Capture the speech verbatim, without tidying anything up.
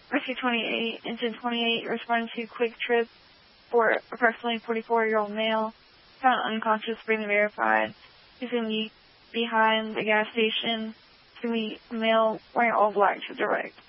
Rescue twenty-eight, Engine twenty-eight, responding to quick trip for approximately forty-four-year-old male, found unconscious, breathing verified. He's going to be behind the gas station to meet a male wearing all black to direct.